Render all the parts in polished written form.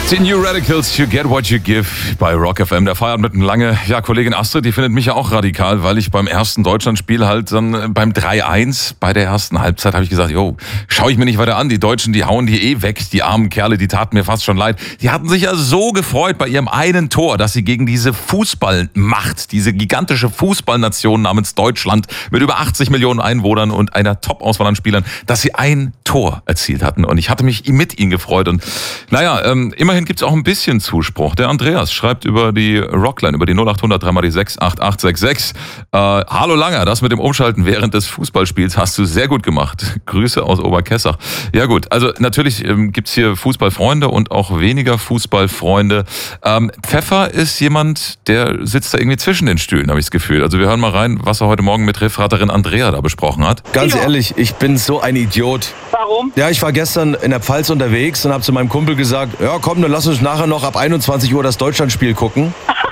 Die New Radicals, You Get What You Give bei Rock FM. Der Feierabend mit einem lange, Kollegin Astrid, die findet mich ja auch radikal, weil ich beim ersten Deutschlandspiel halt dann beim 3-1 bei der ersten Halbzeit habe ich gesagt, schau ich mir nicht weiter an. Die Deutschen, die hauen die weg, die armen Kerle, die taten mir fast schon leid. Die hatten sich ja so gefreut bei ihrem einen Tor, dass sie gegen diese Fußballmacht, diese gigantische Fußballnation namens Deutschland mit über 80 Millionen Einwohnern und einer Top-Auswahl an Spielern, dass sie ein Tor erzielt hatten. Und ich hatte mich mit ihnen gefreut. Und immerhin gibt's auch ein bisschen Zuspruch. Der Andreas schreibt über die Rockline, über die 0800 3 mal die 68866. Hallo Langer, das mit dem Umschalten während des Fußballspiels hast du sehr gut gemacht. Grüße aus Oberkessach. Ja gut, also natürlich gibt's hier Fußballfreunde und auch weniger Fußballfreunde. Pfeffer ist jemand, der sitzt da irgendwie zwischen den Stühlen, habe ich das Gefühl. Also wir hören mal rein, was er heute Morgen mit Referendarin Andrea da besprochen hat. Ganz ehrlich, ich bin so ein Idiot. Warum? Ja, ich war gestern in der Pfalz unterwegs und habe zu meinem Kumpel gesagt, ja komm, dann lass uns nachher noch ab 21 Uhr das Deutschlandspiel gucken.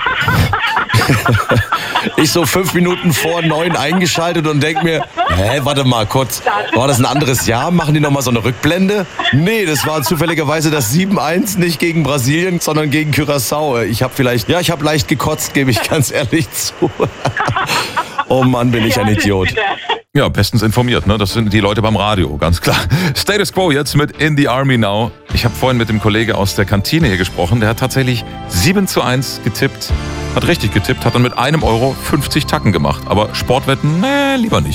Ich so 5 Minuten vor 9 eingeschaltet und denk mir, warte mal kurz, war das ein anderes Jahr? Machen die nochmal so eine Rückblende? Nee, das war zufälligerweise das 7-1, nicht gegen Brasilien, sondern gegen Curaçao. Ich habe leicht gekotzt, gebe ich ganz ehrlich zu. Oh Mann, bin ich ein Idiot. Ja, bestens informiert, ne? Das sind die Leute beim Radio, ganz klar. Status Quo jetzt mit In the Army Now. Ich habe vorhin mit dem Kollege aus der Kantine hier gesprochen. Der hat tatsächlich 7-1 getippt, hat richtig getippt, hat dann mit 1 Euro 50 Tacken gemacht. Aber Sportwetten, lieber nicht.